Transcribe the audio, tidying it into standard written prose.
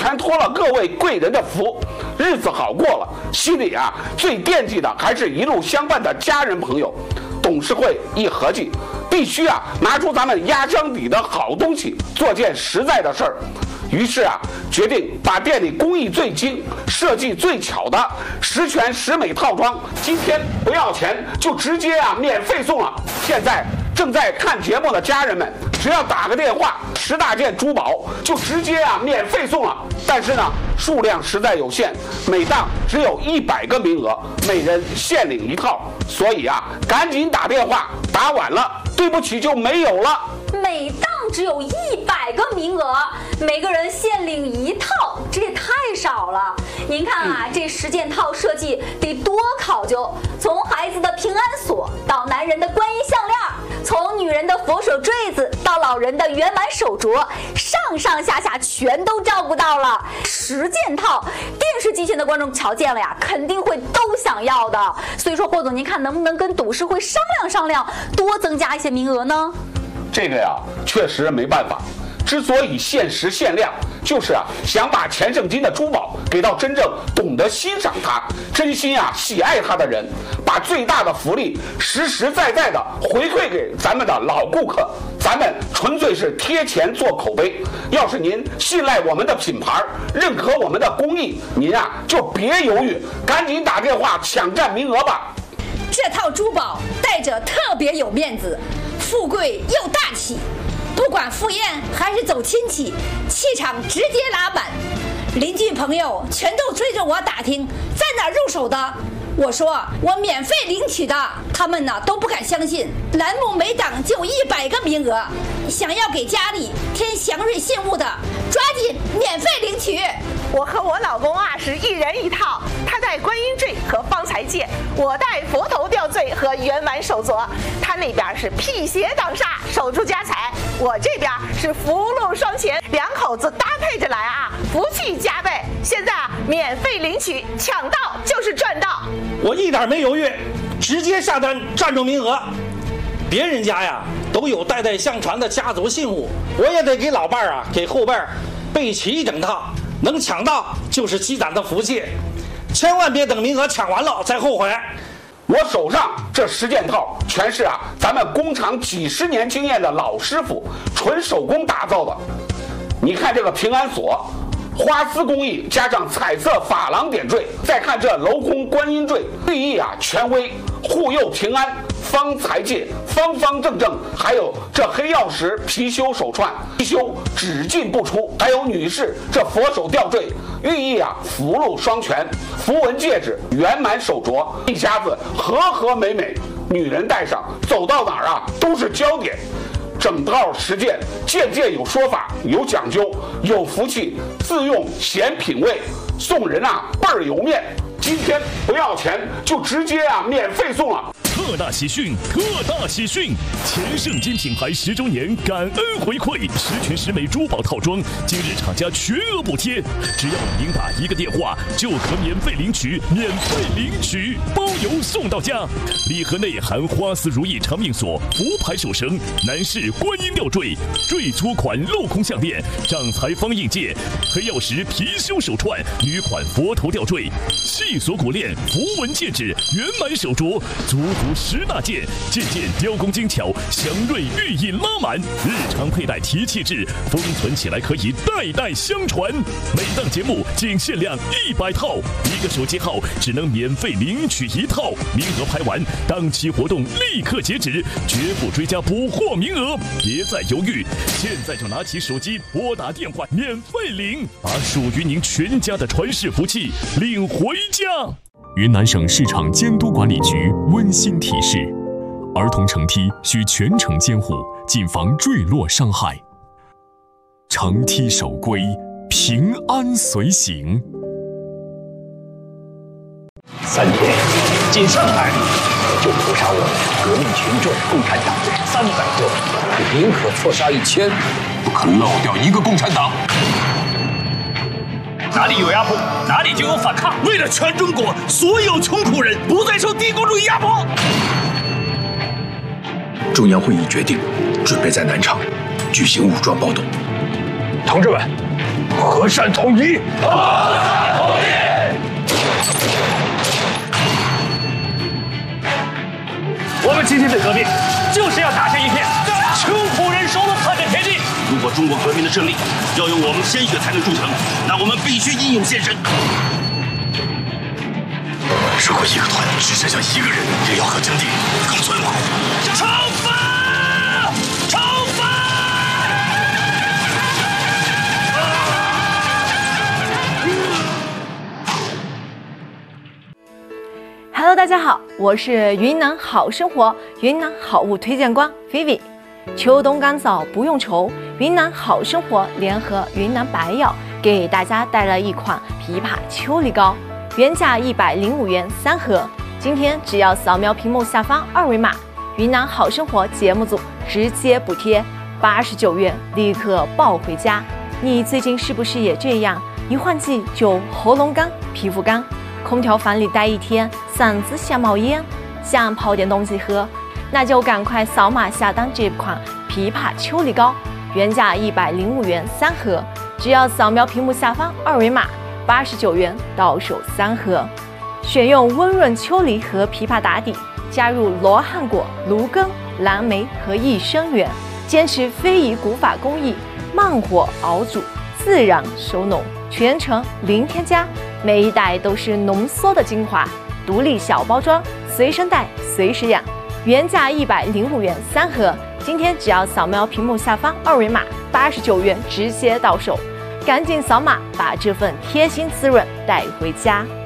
全托了各位贵人的福，日子好过了，心里啊最惦记的还是一路相伴的家人朋友。董事会一合计，必须啊拿出咱们压箱底的好东西，做件实在的事儿。于是啊，决定把店里工艺最精、设计最巧的十全十美套装，今天不要钱，就直接啊免费送了。现在正在看节目的家人们，只要打个电话，10大件珠宝就直接啊免费送了。但是呢，数量实在有限，每档只有100个名额，每人限领1套，所以啊，赶紧打电话，打晚了，对不起就没有了。 每档只有100个名额，每个人限领1套，这也太少了。您看啊，这10件套设计得多考究，从孩子的平安锁到男人的观音项链，从女人的佛手坠子到老人的圆满手镯，上上下下全都照顾到了。10件套，电视机前的观众瞧见了呀，肯定会都想要的。所以说，霍总，您看能不能跟董事会商量商量，多增加一些名额呢？ 这个呀，确实没办法。之所以限时限量，就是啊，想把钱圣金的珠宝给到真正懂得欣赏它、真心啊喜爱它的人，把最大的福利实实在在的回馈给咱们的老顾客。咱们纯粹是贴钱做口碑。要是您信赖我们的品牌，认可我们的工艺，您啊就别犹豫，赶紧打电话抢占名额吧。 这套珠宝戴着特别有面子，富贵又大气，不管赴宴还是走亲戚，气场直接拉满。邻居朋友全都追着我打听在哪入手的，我说我免费领取的，他们呢都不敢相信。栏目每档就100个名额，想要给家里添祥瑞信物的，抓紧免费领取。 我和我老公啊是1人1套，他戴观音坠和方才戒，我戴佛头吊坠和圆满手镯。他那边是辟邪挡煞，守住家财，我这边是福禄双全，两口子搭配着来啊，福气加倍。现在啊免费领取，抢到就是赚到。 我一点没犹豫，直接下单占住名额。别人家呀都有代代相传的家族信物，我也得给老伴儿啊给后辈儿备齐一整套，能抢到就是积攒的福气，千万别等名额抢完了再后悔。 我手上这10件套全是啊咱们工厂几十年经验的老师傅纯手工打造的。你看这个平安锁，花丝工艺加上彩色珐琅点缀，再看这镂空观音坠，寓意啊权威，护佑平安，方财戒方方正正，还有这黑曜石貔貅手串，貔貅只进不出，还有女士这佛手吊坠，寓意啊福禄双全，符文戒指圆满手镯，一家子和和美美，女人戴上走到哪儿啊都是焦点。整套10件，件件有说法，有讲究，有福气，自用显品味，送人啊倍儿有面。今天不要钱，就直接啊免费送了。 特大喜讯！特大喜讯！钱圣金品牌10周年感恩回馈，10全10美珠宝套装，今日厂家全额补贴，只要您打1个电话就可免费领取，包邮送到家。礼盒内含花丝如意长命锁、福牌手绳、男士观音吊坠、坠珠款镂空项链、掌财方印戒、黑曜石貔貅手串、女款佛头吊坠、细锁骨链、符文戒指、圆满手镯，足10大件，件件雕工精巧，祥瑞寓意拉满，日常佩戴提气质，封存起来可以代代相传。每档节目仅限量100套，1个手机号只能免费领取1套，名额排完，当期活动立刻截止，绝不追加补货名额。别再犹豫，现在就拿起手机拨打电话免费领，把属于您全家的传世福气领回家。 云南省市场监督管理局温馨提示：儿童乘梯需全程监护，谨防坠落伤害。乘梯守规，平安随行。 3天进上海，就屠杀我们革命群众共产党300个，宁可错杀1000，不可漏掉1个共产党。 哪里有压迫，哪里就有反抗。为了全中国所有穷苦人不再受帝国主义压迫。 中央会议决定，准备在南昌举行武装暴动。同志们， 和善统一。 我们今天的革命就是要打下一片穷苦人手的特产田地。如果中国革命的胜利要用我们鲜血才能铸成，那我们必须英勇献身。 如果一个团只剩下一个人，也要和阵地共存亡。 冲锋！冲锋！ Hello， 大家好，我是云南好生活云南好物推荐官 Vivi。秋冬干燥不用愁，云南好生活联合云南白药给大家带来一款枇杷秋梨膏，原价105元3盒，今天只要扫描屏幕下方2维码，云南好生活节目组直接补贴89元，立刻抱回家。你最近是不是也这样？一换季就喉咙干、皮肤干？ 空调房里待一天，嗓子想冒烟，想泡点东西喝，那就赶快扫码下单这款枇杷秋梨膏，原价105元3盒，只要扫描屏幕下方2维码，89元到手3盒。选用温润秋梨和枇杷打底，加入罗汉果、芦根、蓝莓和益生元，坚持非遗古法工艺，慢火熬煮，自然收浓，全程零添加。 每一袋都是浓缩的精华，独立小包装，随身带，随时养。原价105元3盒，今天只要扫描屏幕下方2维码，89元直接到手。赶紧扫码，把这份贴心滋润带回家。